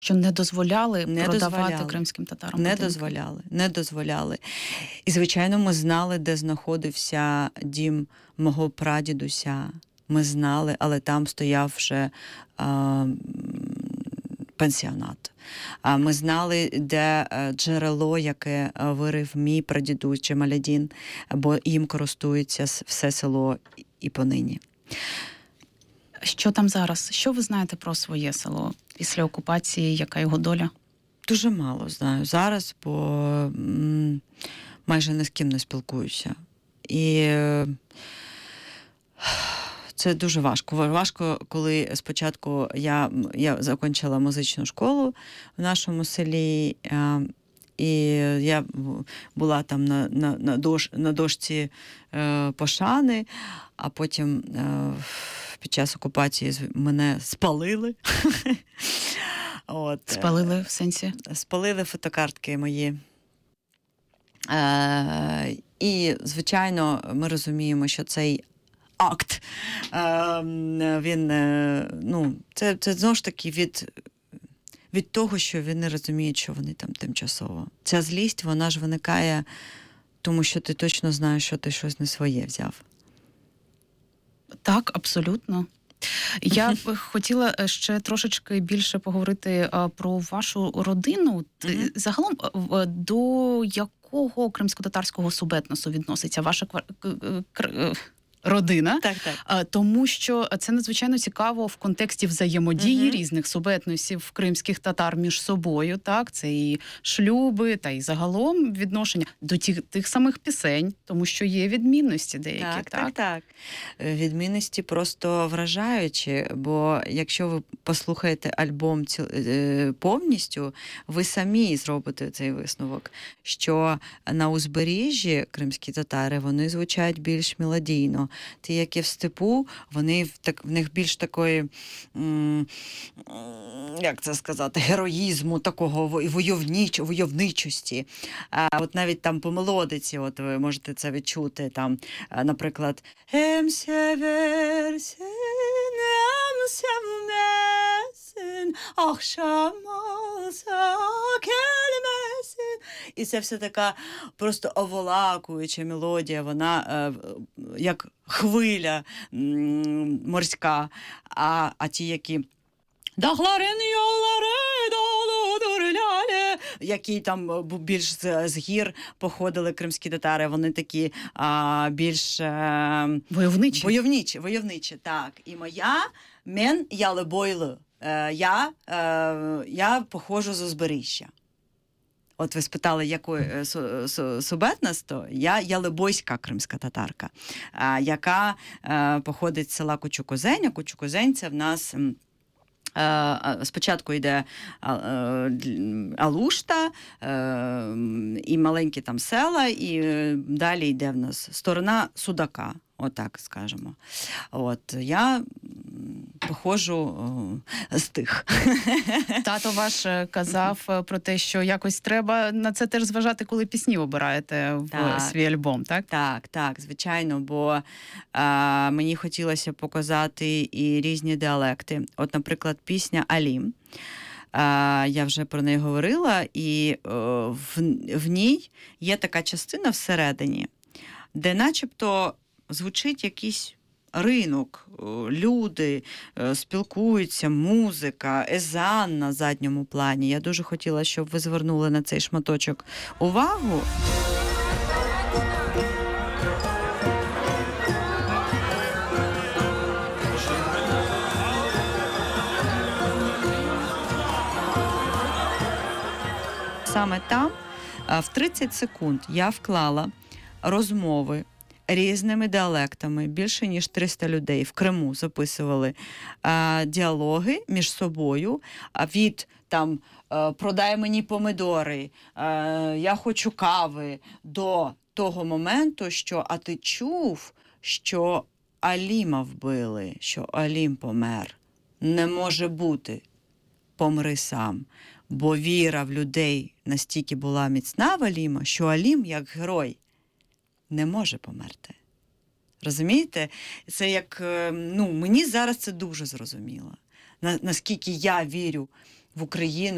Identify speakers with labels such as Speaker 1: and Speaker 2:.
Speaker 1: Що не дозволяли
Speaker 2: Не
Speaker 1: продавати
Speaker 2: дозволяли.
Speaker 1: кримським татарам
Speaker 2: Не
Speaker 1: будинки?
Speaker 2: дозволяли, не дозволяли. І, звичайно, ми знали, де знаходився дім мого прадідуся. Ми знали, але там стояв вже пансіонат. Ми знали, де джерело, яке вирив мій прадідусь Джемалядін, бо їм користується все село і понині.
Speaker 1: Що там зараз? Що ви знаєте про своє село після окупації? Яка його доля?
Speaker 2: Дуже мало знаю зараз, бо майже ні з ким не спілкуюся. І це дуже важко. Важко, коли спочатку я закінчила музичну школу в нашому селі, і я була там на дошці пошани, а потім під час окупації мене спалили.
Speaker 1: Спалили в сенсі?
Speaker 2: Спалили фотокартки мої. І, звичайно, ми розуміємо, що цей акт, він, це знову ж таки від того, що вони розуміють, що вони там тимчасово. Ця злість, вона ж виникає, тому що ти точно знаєш, що ти щось не своє взяв.
Speaker 1: Так, абсолютно. Я б хотіла ще трошечки більше поговорити про вашу родину. Загалом, до якого кримсько-татарського субетносу відноситься ваша родина?
Speaker 2: Так.
Speaker 1: Тому що це надзвичайно цікаво в контексті взаємодії різних субетносів кримських татар між собою. Так, це і шлюби, та й загалом відношення до тих самих пісень, тому що є відмінності деякі.
Speaker 2: Так. Відмінності просто вражаючі, бо якщо ви послухаєте альбом повністю, ви самі зробите цей висновок, що на узбережжі кримські татари, вони звучать більш мелодійно. Ті, які в степу, вони в них більш такої, як це сказати, героїзму, такого войовничості. От навіть там по мелодиці, от ви можете це відчути, там, наприклад, «Ем север сен, ем sevmesin, akşam olsa gelmesin». І це все така просто оволакуюча мелодія, вона як хвиля морська, а ті, які «Дахларын yolları doludur lale», які там більш з гір походили кримські татари, вони такі більш войовничі, так. І моя мен ялибойлу, я походжу з узбережжя. От ви спитали, якої субетності, я ялибойська кримська татарка, яка походить з села Кучукозень. Кучукозень – це в нас спочатку йде Алушта і маленькі там села, і далі йде в нас сторона Судака, отак скажемо. От, я походжу з тих.
Speaker 1: Тато ваш казав про те, що якось треба на це теж зважати, коли пісні обираєте в свій альбом, так?
Speaker 2: Так, звичайно, бо мені хотілося показати і різні діалекти. От, наприклад, пісня «Алім». Я вже про неї говорила, і в ній є така частина всередині, де начебто звучить якийсь ринок, люди спілкуються, музика, езан на задньому плані. Я дуже хотіла, щоб ви звернули на цей шматочок увагу. Саме там в 30 секунд я вклала розмови різними діалектами. Більше, ніж 300 людей в Криму записували діалоги між собою від там «продай мені помидори», «я хочу кави» до того моменту, що «а ти чув, що Аліма вбили, що Алім помер? Не може бути, помри сам». Бо віра в людей настільки була міцна в Аліма, що Алім, як герой, не може померти. Розумієте? Це як, мені зараз це дуже зрозуміло. Наскільки я вірю в Україну,